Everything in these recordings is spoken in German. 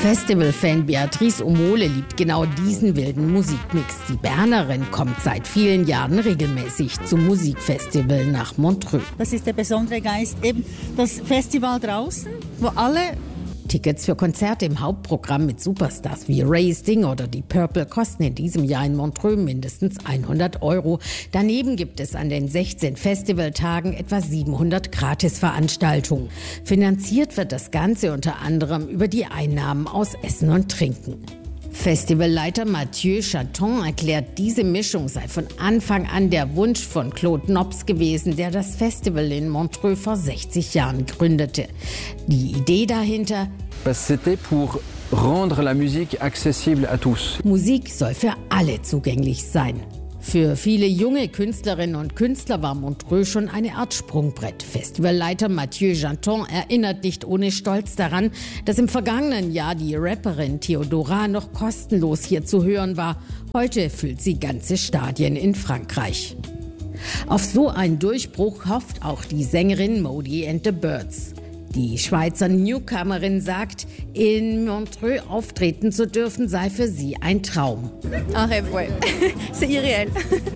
Festivalfan Beatrice Omole liebt genau diesen wilden Musikmix. Die Bernerin kommt seit vielen Jahren regelmäßig zum Musikfestival nach Montreux. Das ist der besondere Geist, eben das Festival draußen, wo alle Tickets für Konzerte im Hauptprogramm mit Superstars wie Ray Sting oder die Purple kosten in diesem Jahr in Montreux mindestens 100 €. Daneben gibt es an den 16 Festivaltagen etwa 700 Gratisveranstaltungen. Finanziert wird das Ganze unter anderem über die Einnahmen aus Essen und Trinken. Festivalleiter Mathieu Chaton erklärt, diese Mischung sei von Anfang an der Wunsch von Claude Nobs gewesen, der das Festival in Montreux vor 60 Jahren gründete. Die Idee dahinter: C'était pour rendre la musique accessible à tous. Musik soll für alle zugänglich sein. Für viele junge Künstlerinnen und Künstler war Montreux schon eine Art Sprungbrett. Festivalleiter Mathieu Janton erinnert nicht ohne Stolz daran, dass im vergangenen Jahr die Rapperin Theodora noch kostenlos hier zu hören war. Heute füllt sie ganze Stadien in Frankreich. Auf so einen Durchbruch hofft auch die Sängerin Modi and the Birds. Die Schweizer Newcomerin sagt, in Montreux auftreten zu dürfen, sei für sie ein Traum. Un rêve, ouais. C'est irréel.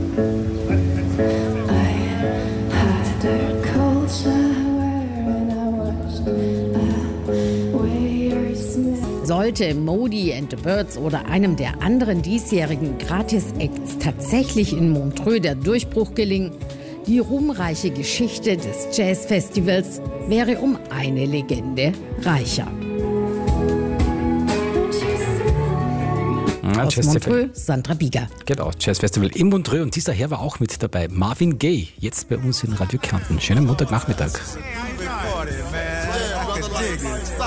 Sollte Modi and the Birds oder einem der anderen diesjährigen Gratis-Acts tatsächlich in Montreux der Durchbruch gelingen, die ruhmreiche Geschichte des Jazzfestivals wäre um eine Legende reicher. Aus Montreux, Sandra Bieger. Genau, Jazzfestival in Montreux. Und dieser Herr war auch mit dabei. Marvin Gaye, jetzt bei uns in Radio Kärnten. Schönen Montagnachmittag.